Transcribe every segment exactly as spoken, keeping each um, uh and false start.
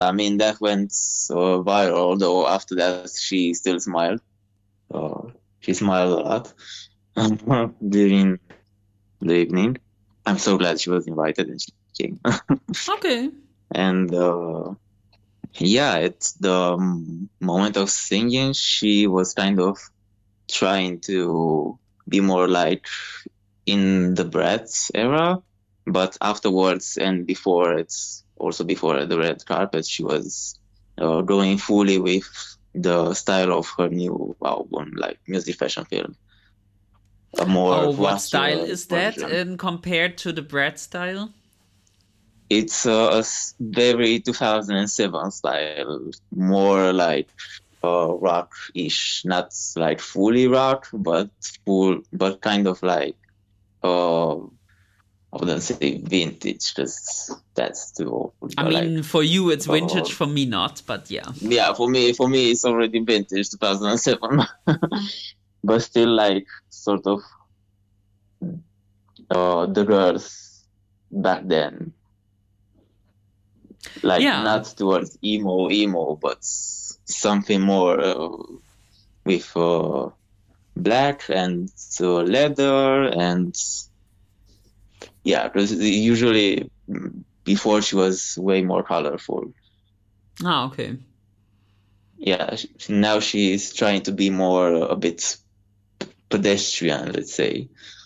I mean, that went uh, viral, although after that she still smiled. Uh, she smiled a lot during the evening. I'm so glad she was invited and she came. Okay. And uh, yeah, at the moment of singing, she was kind of trying to be more like in the Bratz era, but afterwards and before it's also before the red carpet, she was uh, going fully with the style of her new album, like Music Fashion Film, a more Oh, what style raster is that version. in compared to the Brad style? It's uh, a s- very two thousand seven style, more like uh, rock-ish, not like fully rock, but full, but kind of like uh, I wouldn't say vintage because that's too old, I but like mean, for you it's uh, vintage, for me not, but yeah. yeah, for me, for me, it's already vintage two thousand seven, but still like sort of uh, the girls back then, like Yeah. not towards emo, emo, but something more uh, with uh, black and uh, leather and yeah, because usually mm, before she was way more colorful. Ah, okay. Yeah, sh- now she's trying to be more uh, a bit pedestrian, let's say.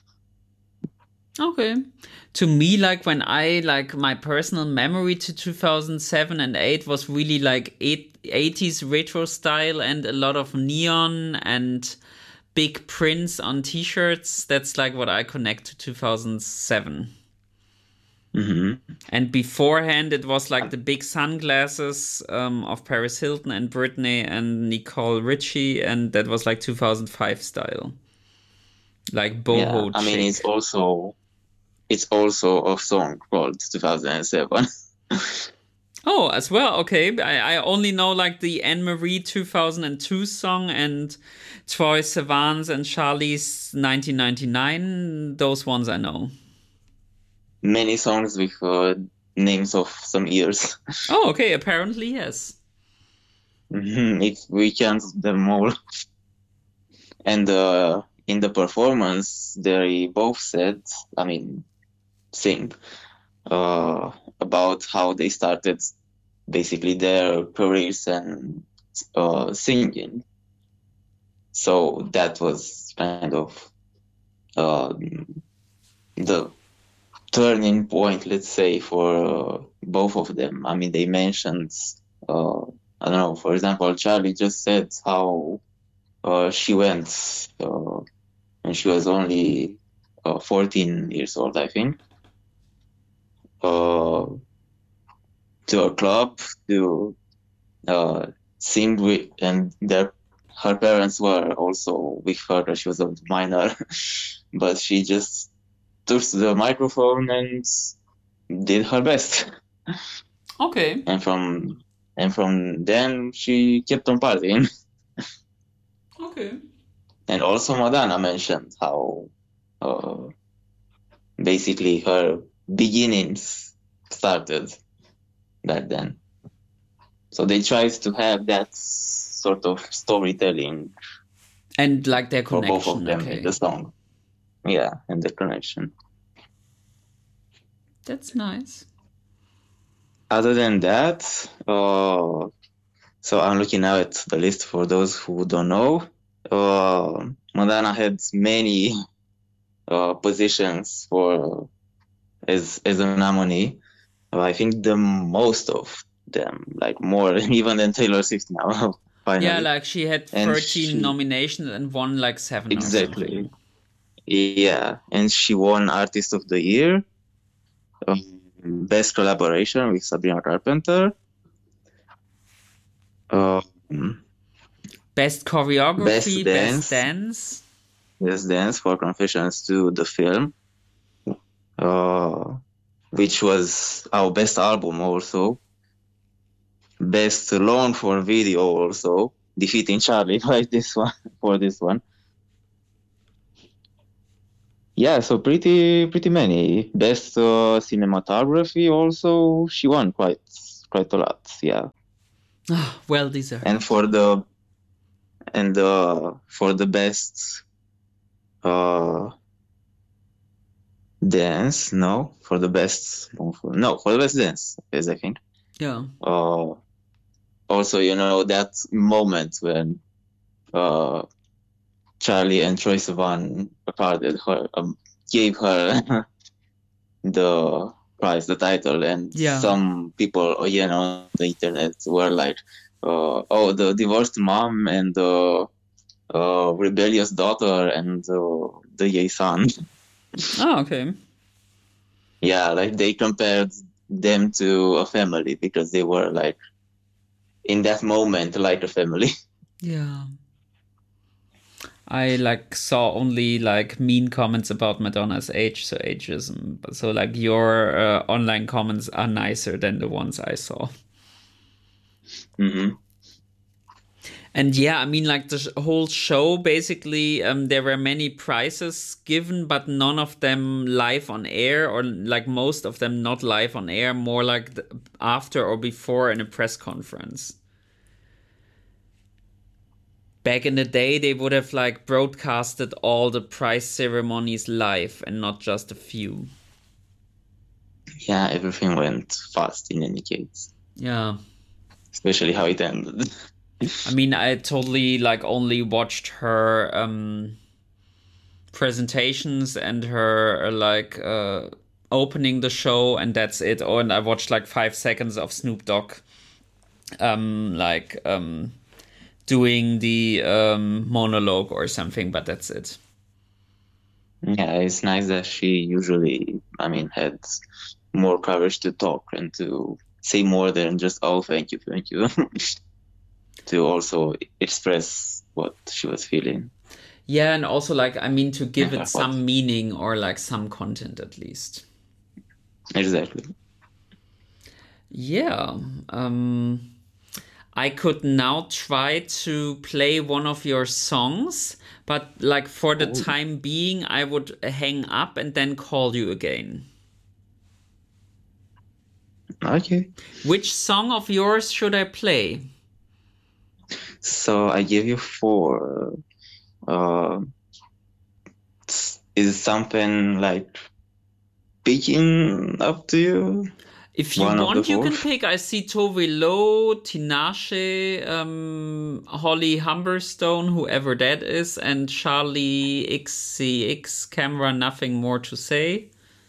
Okay. To me, like when I like my personal memory to two thousand seven and eight was really like eight, eighties retro style and a lot of neon and big prints on t-shirts. That's like what I connect to two thousand seven. Hmm. And beforehand, it was like the big sunglasses um, of Paris Hilton and Britney and Nicole Richie, and that was like two thousand five style, like Yeah, boho I mean it's chic. also it's also a song called two thousand seven. Oh, as well. Okay, I, I only know like the Anne Marie two thousand two song and Troye Sivan's and Charlie's nineteen ninety-nine. Those ones I know. Many songs with uh, names of some years. Oh, okay. Apparently, yes. Mhm, if we count them all. And uh, in the performance, they both said, I mean, sing uh, about how they started basically their careers and uh, singing. So that was kind of uh, the turning point, let's say, for uh, both of them. I mean, they mentioned, uh, I don't know, for example, Charlie just said how uh, she went uh, when she was only uh, fourteen years old, I think, uh, to a club to uh, sing with, and their her parents were also with her because she was a minor, but she just took the microphone and did her best. Okay. And from and from then she kept on partying. Okay. And also Madonna mentioned how uh, basically her beginnings started back then. So they tried to have that sort of storytelling And like their for both of connection. them in the Okay. song. Yeah, and the connection. That's nice. Other than that, uh, so I'm looking now at the list for those who don't know. Uh, Madonna had many uh, positions for as as a nominee. Uh, I think the most of them, like more even than Taylor Swift now, Yeah, finally. like she had And thirteen she nominations and won like seven or exactly, something. yeah, and she won Artist of the Year, um, Best Collaboration with Sabrina Carpenter, um, Best Best choreography, best Dance, dance. Best Dance for Confessions to the Film, uh, which was our best album also, Best Long for Video also, defeating Charlie by this one for this one. Yeah, so pretty pretty many. Best uh, cinematography also, she won quite quite a lot. Yeah. Ah, well deserved. And for the and uh, for the best uh, dance, no, for the best no, for the best dance, yes, I think. Yeah. Uh, also, you know that moment when uh, Charlie and Troye Sivan accorded her, um, gave her the prize, the title, and Yeah. some people again on the internet were like, uh, "Oh, the divorced mom and the uh, rebellious daughter and uh, the gay son." Oh, okay. Yeah, like they compared them to a family because they were like in that moment like a family. Yeah. I like saw only like mean comments about Madonna's age, so ageism. So like your uh, online comments are nicer than the ones I saw. hmm And yeah, I mean, like the sh- whole show, basically, um, there were many prizes given, but none of them live on air, or like most of them not live on air, more like the, after or before in a press conference. Back in the day, they would have like broadcasted all the prize ceremonies live and not just a few. Yeah, everything went fast in any case, Yeah. especially how it ended. I mean, I totally like only watched her um presentations and her uh, like uh opening the show, and that's it. Oh, and I watched like five seconds of Snoop Dogg um like um doing the um monologue or something, but that's it. Yeah, it's nice that she usually, I mean, had more courage to talk and to say more than just, "Oh, thank you, thank you," to also express what she was feeling. Yeah, and also like I mean to give Yeah, it what some meaning or like some content at least. exactly. Yeah. Um I could now try to play one of your songs, but like for the Oh, time being, I would hang up and then call you again. okay. Which song of yours should I play? So I give you four. Uh, s- is something like picking up to you? If you One of the want, you four? can pick. I see Tove Lo, Tinashe, um, Holly Humberstone, whoever that is, and Charlie X C X Camera, Nothing More to Say.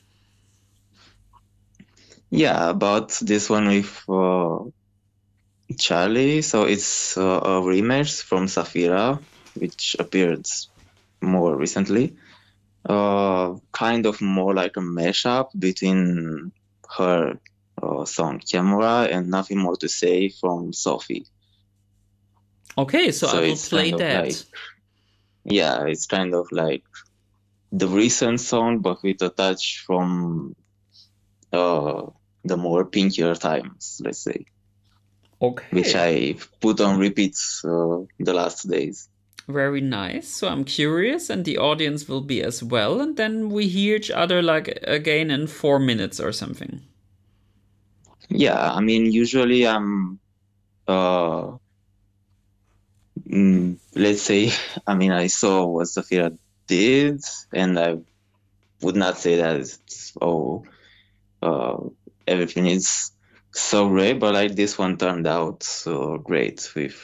Yeah, about this one with uh, Charlie. So it's uh, a remix from Safira, which appeared more recently. Uh, kind of more like a mashup between her uh, song Camera and Nothing More to Say from Sophie. Okay, so I So will it's play kind of like, that. yeah, it's kind of like the recent song, but with a touch from uh, the more pinkier times, let's say, which Okay. I put on repeats uh, the last days. Very nice. So I'm curious, and the audience will be as well. And then we hear each other like again in four minutes or something. Yeah, I mean, usually I'm, uh, mm, let's say, I mean, I saw what Safira did, and I would not say that it's, oh, uh, everything is so great, but like this one turned out so great with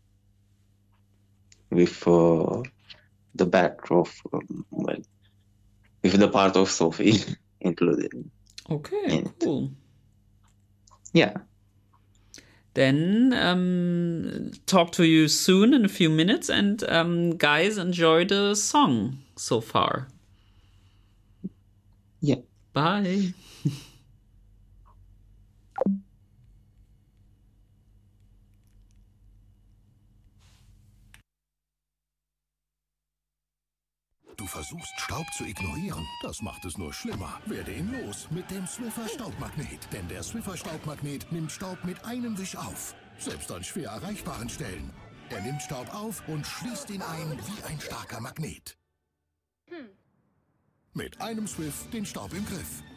with uh, the back of um, well, with the part of Sophie included Okay, in it. cool. Yeah, Then um, talk to you soon in a few minutes, and um, guys, enjoy the song so far. yeah. Bye. Du versuchst Staub zu ignorieren? Das macht es nur schlimmer. Werde ihn los mit dem Swiffer Staubmagnet. Denn der Swiffer Staubmagnet nimmt Staub mit einem Wisch auf. Selbst an schwer erreichbaren Stellen. Er nimmt Staub auf und schließt ihn ein wie ein starker Magnet. Hm. Mit einem Swiff den Staub im Griff.